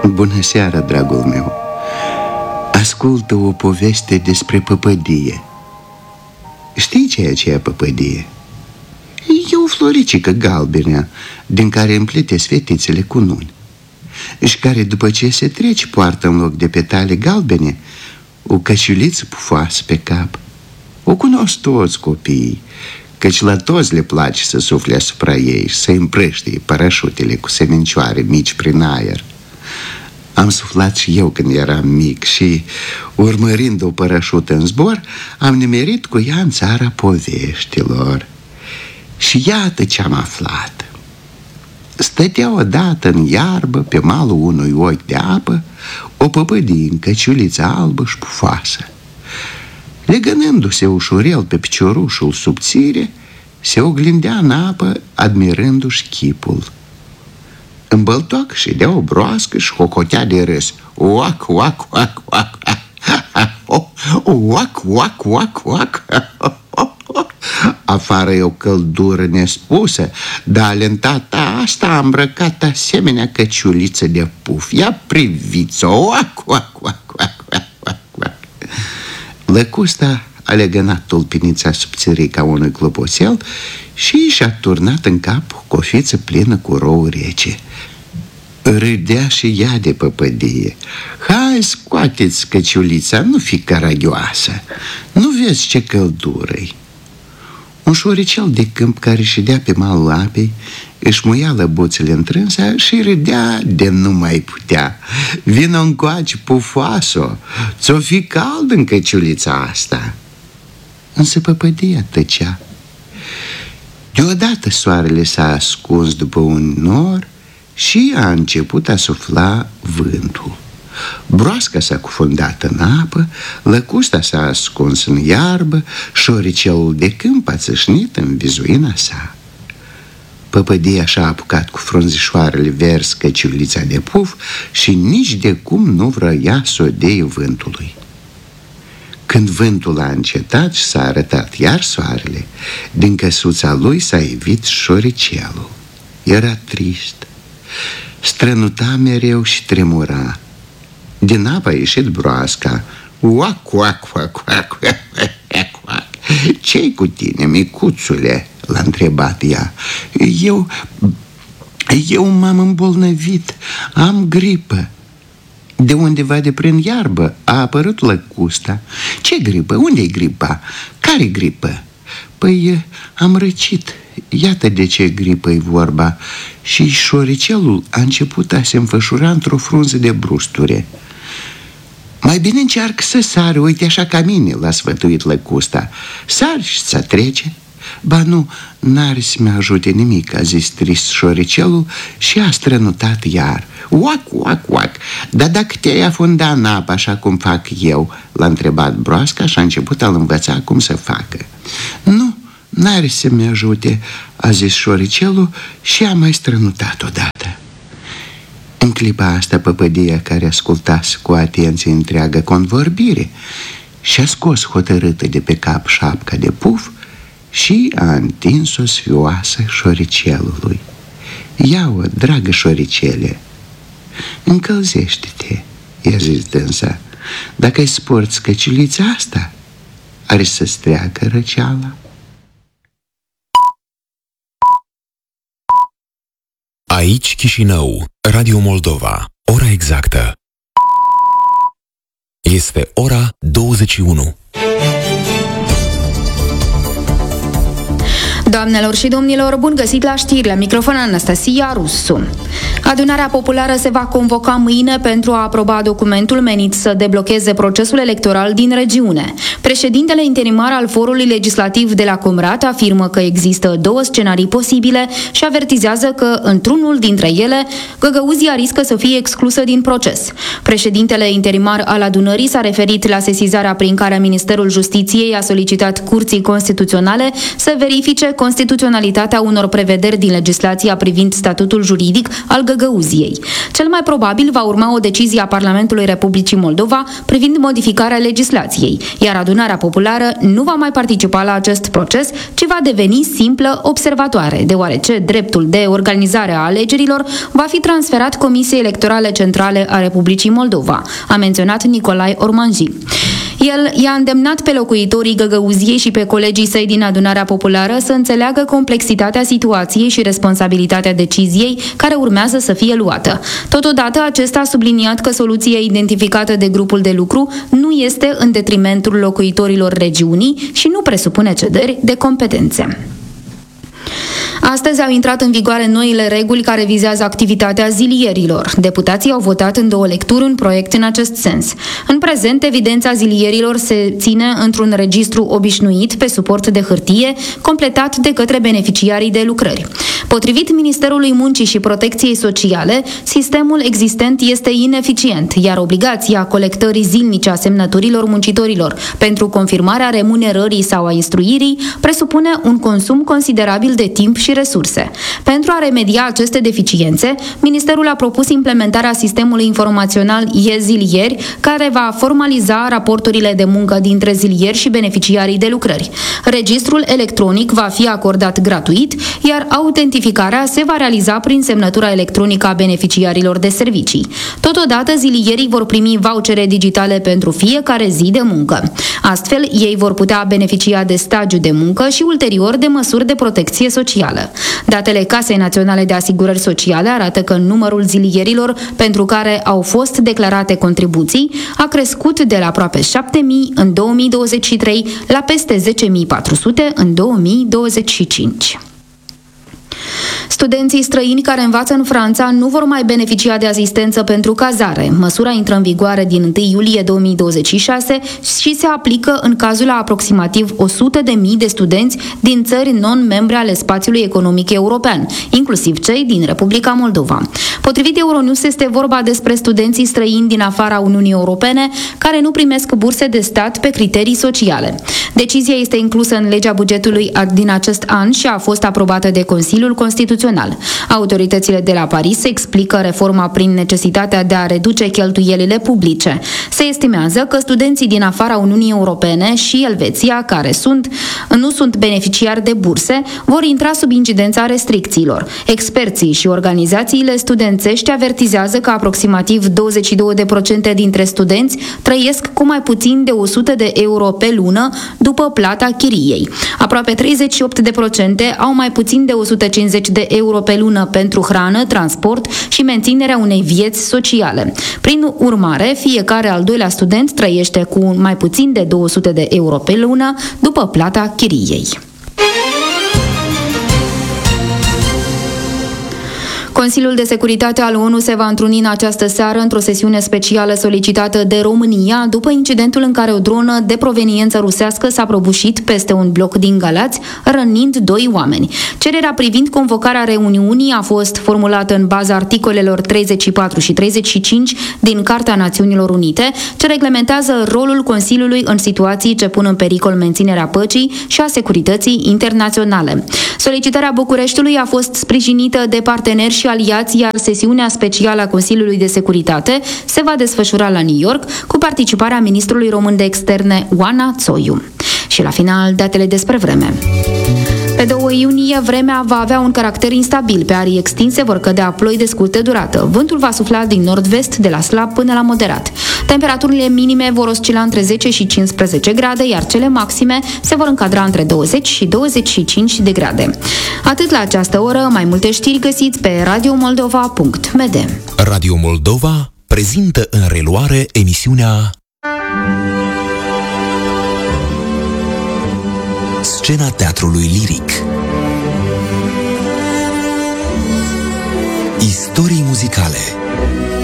Bună seara, dragul meu. Ascultă o poveste despre păpădie. Știi ce e păpădie? E o floricică galbenă din care împletesc fetițele cununi și care, după ce se trece, poartă în loc de petale galbene o căciuliță pufoasă pe cap. O cunosc toți copiii, căci la toți le place să sufle asupra ei și să împrăștie parașutele cu semencioare mici prin aer. Am suflat și eu când eram mic și, urmărind o parașută în zbor, am nimerit cu ea în țara poveștilor. Și iată ce-am aflat. Stătea odată în iarbă, pe malul unui ochi de apă, o păpădie în căciuliță albă și pufoasă. Legănându-se ușurel pe piciorușul subțire, se oglindea în apă, admirându-și chipul. În băltoc ședea o broască și hohotea de râs. Oac, oac, oac, oac. Oac, oac, oac, oac. Afară e o căldură nespusă, dar alentata asta a îmbrăcat asemenea căciuliță de puf. Ia priviți-o, oac, oac, oac, oac, oac, oac. Lăcusta a legănat tulpinița subțirii ca unui clopoțel și și-a turnat în cap o cofiță plină cu rou rece. Râdea și ea de păpădie. Hai, scoateți căciulița, nu fi caragioasă. Nu vezi ce căldură-i. Un șoricel de câmp care ședea pe malul apei își muia lăbuțele întrânsa și râdea de nu mai putea. Vino încoace, pufoasă, ți-o fi cald în căciulița asta. Însă păpădia tăcea. Deodată soarele s-a ascuns după un nor și a început a sufla vântul. Broasca s-a cufundat în apă, lăcusta s-a ascuns în iarbă, șoricelul de câmp a țâșnit în vizuina sa. Păpădia și-a apucat cu frunzișoarele verzi căciulița de puf și nici de cum nu vroia să o dea vântului. Când vântul a încetat și s-a arătat iar soarele, din căsuța lui s-a ivit șoricelul. Era trist. Strănuta mereu și tremura. Din apă a ieșit broasca. Uac, uac, uac, uac, uac, uac. Ce-i cu tine, micuțule? L-a întrebat ea. Eu m-am îmbolnăvit. Am gripă. De undeva de prin iarbă a apărut lăcusta. Ce gripă? Unde-i gripa? Care gripă? Păi am răcit. Iată de ce gripă-i vorba. Și șoricelul a început a se înfășura într-o frunză de brusture. Mai bine încearcă să sari, uite așa ca mine, l-a sfătuit lăcusta. Sari și să trece. Ba nu, n-are să-mi ajute nimic, a zis trist șoricelul și a strănutat iar. Uac, uac, uac. Dar dacă te-ai afunda în apă așa cum fac eu? L-a întrebat broasca și a început a-l învăța cum să facă. Nu, n-are să-mi ajute, a zis șoricelul și a mai strănutat odată. În clipa asta, păpădia, care ascultase cu atenție întreagă convorbire, și-a scos hotărâtă de pe cap șapca de puf și a întins-o sfioasă șoricelului. Ia-o, dragă șoricele, încălzește-te, i-a zis dânsa. Dacă-i sporți căciulița asta, are să-ți treacă răceala. Aici Chișinău, Radio Moldova, ora exactă. Este ora 21. Doamnelor și domnilor, bun găsit la știri, la microfon Anastasia Rusu. Adunarea populară se va convoca mâine pentru a aproba documentul menit să deblocheze procesul electoral din regiune. Președintele interimar al Forului Legislativ de la Comrat afirmă că există două scenarii posibile și avertizează că, într-unul dintre ele, Găgăuzia riscă să fie exclusă din proces. Președintele interimar al adunării s-a referit la sesizarea prin care Ministerul Justiției a solicitat Curții Constituționale să verifice constituționalitatea unor prevederi din legislația privind statutul juridic al Găgăuziei. Cel mai probabil va urma o decizie a Parlamentului Republicii Moldova privind modificarea legislației, iar adunarea populară nu va mai participa la acest proces, ci va deveni simplă observatoare, deoarece dreptul de organizare a alegerilor va fi transferat Comisiei Electorale Centrale a Republicii Moldova, a menționat Nicolae Ormanji. El i-a îndemnat pe locuitorii Găgăuziei și pe colegii săi din adunarea populară să înțeleagă complexitatea situației și responsabilitatea deciziei care urmează să fie luată. Totodată, acesta a subliniat că soluția identificată de grupul de lucru nu este în detrimentul locuitorilor regiunii și nu presupune cedări de competențe. Astăzi au intrat în vigoare noile reguli care vizează activitatea zilierilor. Deputații au votat în 2 lecturi un proiect în acest sens. În prezent, evidența zilierilor se ține într-un registru obișnuit pe suport de hârtie, completat de către beneficiarii de lucrări. Potrivit Ministerului Muncii și Protecției Sociale, sistemul existent este ineficient, iar obligația colectării zilnice a semnăturilor muncitorilor pentru confirmarea remunerării sau a instruirii presupune un consum considerabil de timp și resurse. Pentru a remedia aceste deficiențe, Ministerul a propus implementarea sistemului informațional e-zilieri, care va formaliza raporturile de muncă dintre zilieri și beneficiarii de lucrări. Registrul electronic va fi acordat gratuit, iar autentificarea se va realiza prin semnătura electronică a beneficiarilor de servicii. Totodată, zilierii vor primi vouchere digitale pentru fiecare zi de muncă. Astfel, ei vor putea beneficia de stagiu de muncă și ulterior de măsuri de protecție socială. Datele Casei Naționale de Asigurări Sociale arată că numărul zilierilor pentru care au fost declarate contribuții a crescut de la aproape 7.000 în 2023 la peste 10.400 în 2025. Studenții străini care învață în Franța nu vor mai beneficia de asistență pentru cazare. Măsura intră în vigoare din 1 iulie 2026 și se aplică în cazul a aproximativ 100.000 de studenți din țări non-membre ale spațiului economic european, inclusiv cei din Republica Moldova. Potrivit Euronews, este vorba despre studenții străini din afara Uniunii Europene care nu primesc burse de stat pe criterii sociale. Decizia este inclusă în legea bugetului din acest an și a fost aprobată de Consiliul Constituțional. Autoritățile de la Paris explică reforma prin necesitatea de a reduce cheltuielile publice. Se estimează că studenții din afara Uniunii Europene și Elveția, care nu sunt beneficiari de burse, vor intra sub incidența restricțiilor. Experții și organizațiile studențești avertizează că aproximativ 22% dintre studenți trăiesc cu mai puțin de 100 de euro pe lună după plata chiriei. Aproape 38% au mai puțin de 150 de euro pe lună pentru hrană, transport și menținerea unei vieți sociale. Prin urmare, fiecare al doilea student trăiește cu mai puțin de 200 de euro pe lună după plata chiriei. Consiliul de Securitate al ONU se va întruni în această seară într-o sesiune specială solicitată de România după incidentul în care o dronă de proveniență rusească s-a prăbușit peste un bloc din Galați, rănind 2 oameni. Cererea privind convocarea reuniunii a fost formulată în baza articolelor 34 și 35 din Carta Națiunilor Unite, ce reglementează rolul Consiliului în situații ce pun în pericol menținerea păcii și a securității internaționale. Solicitarea Bucureștiului a fost sprijinită de parteneri și aliați, iar sesiunea specială a Consiliului de Securitate se va desfășura la New York cu participarea ministrului român de externe Oana Țoiu. Și la final, datele despre vreme. Pe 2 iunie, vremea va avea un caracter instabil. Pe arii extinse vor cădea ploi de scurtă durată. Vântul va sufla din nord-vest, de la slab până la moderat. Temperaturile minime vor oscila între 10 și 15 grade, iar cele maxime se vor încadra între 20 și 25 de grade. Atât la această oră, mai multe știri găsiți pe radiomoldova.md. Radio Moldova prezintă în reluare emisiunea Scena teatrului liric. Istorii muzicale.